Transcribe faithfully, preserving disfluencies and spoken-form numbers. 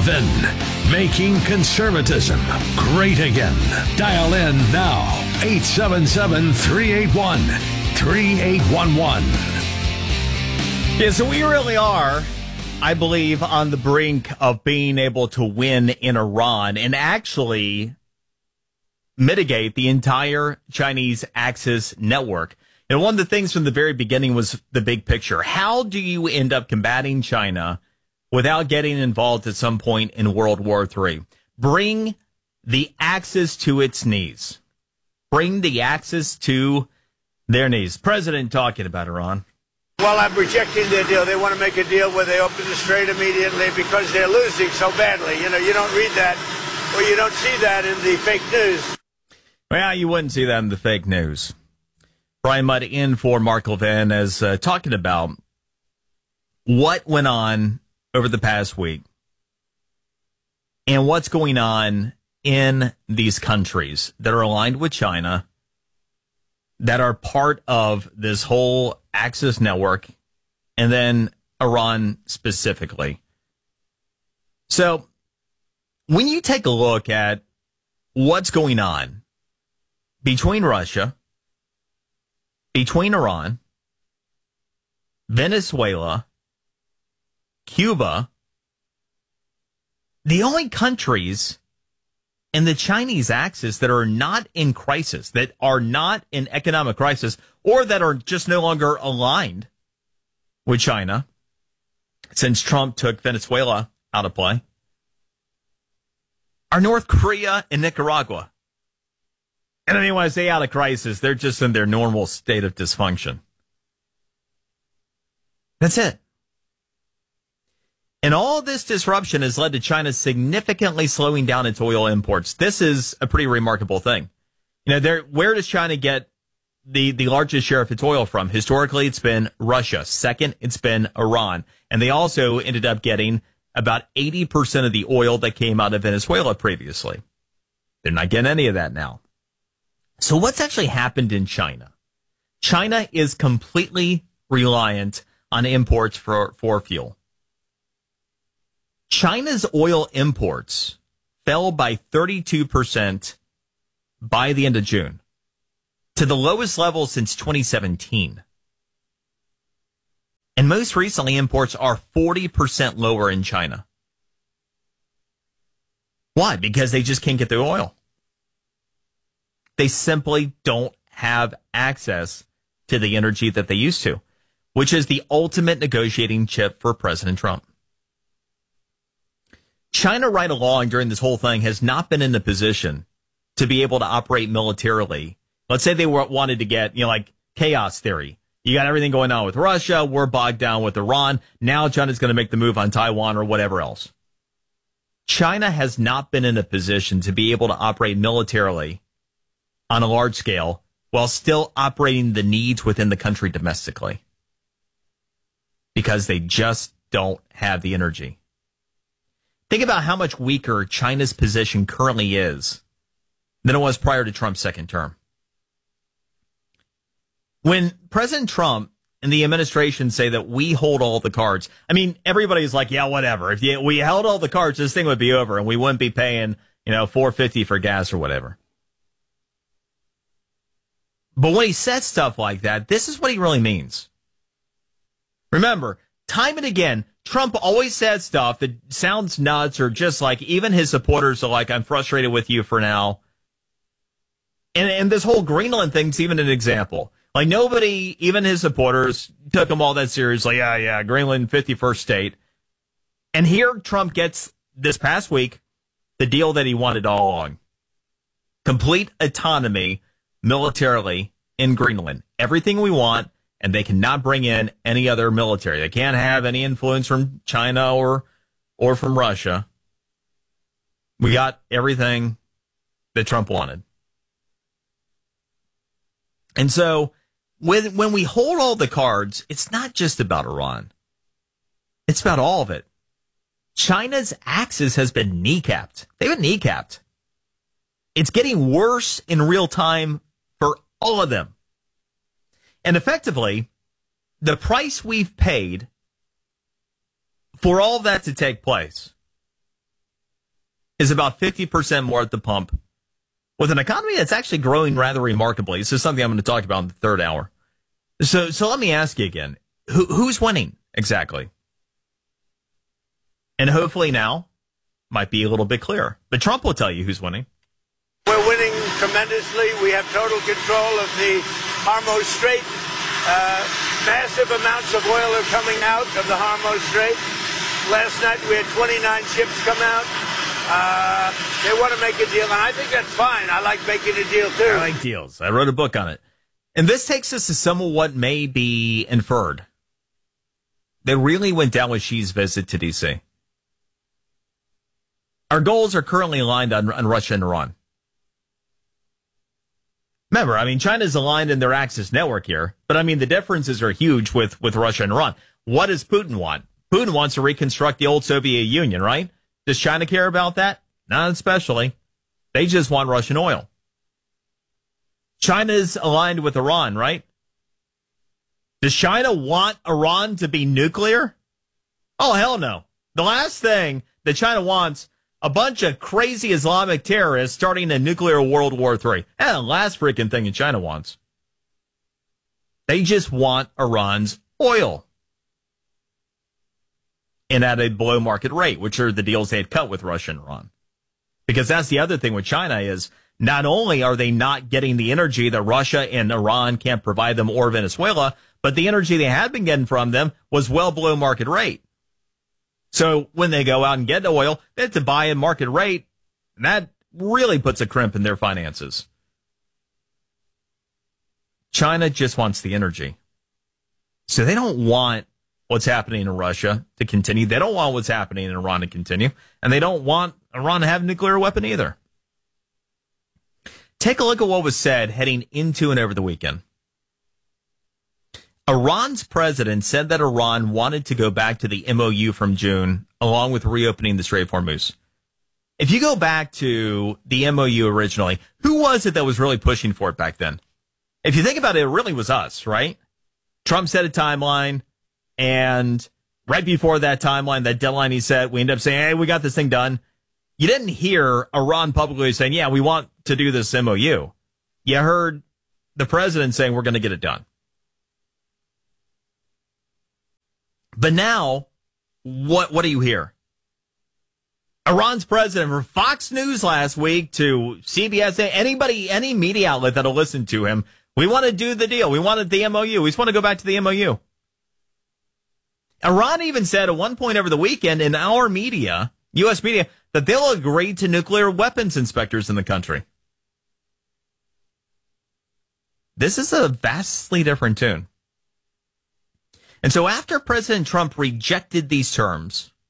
Levin, making conservatism great again. Dial in now, eight seven seven, three eight one, three eight one one. Yeah, so we really are, I believe, on the brink of being able to win in Iran and actually mitigate the entire Chinese Axis network. And one of the things from the very beginning was the big picture. How do you end up combating China without getting involved at some point in World War Three? Bring the Axis to its knees. Bring the Axis to their knees. President talking about Iran. Well, I'm rejecting their deal. They want to make a deal where they open the strait immediately because they're losing so badly. You know, you don't read that or you don't see that in the fake news. Well, you wouldn't see that in the fake news. Brian Mudd in for Mark Levin as uh, talking about what went on over the past week and what's going on in these countries that are aligned with China, that are part of this whole Axis network, and then Iran specifically. So when you take a look at what's going on between Russia, between Iran, Venezuela, Cuba, the only countries in the Chinese Axis that are not in crisis, that are not in economic crisis, or that are just no longer aligned with China, since Trump took Venezuela out of play, are North Korea and Nicaragua. And I mean, when I say out of crisis, they're just in their normal state of dysfunction. That's it. And all this disruption has led to China significantly slowing down its oil imports. This is a pretty remarkable thing. You know, there, where does China get the, the largest share of its oil from? Historically, it's been Russia. Second, it's been Iran. And they also ended up getting about eighty percent of the oil that came out of Venezuela previously. They're not getting any of that now. So what's actually happened in China? China is completely reliant on imports for, for fuel. China's oil imports fell by thirty-two percent by the end of June, to the lowest level since twenty seventeen. And most recently, imports are forty percent lower in China. Why? Because they just can't get the oil. They simply don't have access to the energy that they used to, which is the ultimate negotiating chip for President Trump. China right along during this whole thing has not been in a position to be able to operate militarily. Let's say they were, wanted to get, you know, like chaos theory. You got everything going on with Russia. We're bogged down with Iran. Now China's going to make the move on Taiwan or whatever else. China has not been in a position to be able to operate militarily on a large scale while still operating the needs within the country domestically, because they just don't have the energy. Think about how much weaker China's position currently is than it was prior to Trump's second term. When President Trump and the administration say that we hold all the cards, I mean, everybody's like, yeah, whatever. If you, we held all the cards, this thing would be over and we wouldn't be paying, you know, four fifty for gas or whatever. But when he says stuff like that, this is what he really means. Remember, time and again, Trump always says stuff that sounds nuts, or just like even his supporters are like, I'm frustrated with you for now. And, and this whole Greenland thing's even an example. Like nobody, even his supporters, took him all that seriously. Yeah, yeah, Greenland, fifty-first state. And here Trump gets, this past week, the deal that he wanted all along. Complete autonomy militarily in Greenland. Everything we want. And they cannot bring in any other military. They can't have any influence from China or or from Russia. We got everything that Trump wanted. And so when, when we hold all the cards, it's not just about Iran. It's about all of it. China's axis has been kneecapped. They've been kneecapped. It's getting worse in real time for all of them. And effectively, the price we've paid for all that to take place is about fifty percent more at the pump, with an economy that's actually growing rather remarkably. This is something I'm going to talk about in the third hour. So, so let me ask you again, who, who's winning exactly? And hopefully now might be a little bit clearer. But Trump will tell you who's winning. We're winning tremendously. We have total control of the Hormuz Strait. Uh, massive amounts of oil are coming out of the Hormuz Strait. Last night we had twenty-nine ships come out. Uh, they want to make a deal, and I think that's fine. I like making a deal, too. I like deals. I wrote a book on it. And this takes us to some of what may be inferred. They really went down with Xi's visit to D C. Our goals are currently aligned on, on Russia and Iran. Remember, I mean, China's aligned in their Axis network here, but I mean, the differences are huge with, with Russia and Iran. What does Putin want? Putin wants to reconstruct the old Soviet Union, right? Does China care about that? Not especially. They just want Russian oil. China's aligned with Iran, right? Does China want Iran to be nuclear? Oh, hell no. The last thing that China wants, a bunch of crazy Islamic terrorists starting a nuclear World War Three. And the last freaking thing that China wants. They just want Iran's oil. And at a below market rate, which are the deals they had cut with Russia and Iran. Because that's the other thing with China is not only are they not getting the energy that Russia and Iran can't provide them or Venezuela, but the energy they had been getting from them was well below market rate. So when they go out and get the oil, they have to buy at market rate. And that really puts a crimp in their finances. China just wants the energy. So they don't want what's happening in Russia to continue. They don't want what's happening in Iran to continue. And they don't want Iran to have a nuclear weapon either. Take a look at what was said heading into and over the weekend. Iran's president said that Iran wanted to go back to the M O U from June, along with reopening the Strait of Hormuz. If you go back to the M O U originally, who was it that was really pushing for it back then? If you think about it, it really was us, right? Trump set a timeline, and right before that timeline, that deadline he set, we ended up saying, hey, we got this thing done. You didn't hear Iran publicly saying, yeah, we want to do this M O U. You heard the president saying we're going to get it done. But now, what what do you hear? Iran's president, from Fox News last week to C B S, anybody, any media outlet that'll listen to him, we want to do the deal. We wanted the M O U. We just want to go back to the M O U. Iran even said at one point over the weekend in our media, U S media, that they'll agree to nuclear weapons inspectors in the country. This is a vastly different tune. And so after President Trump rejected these terms,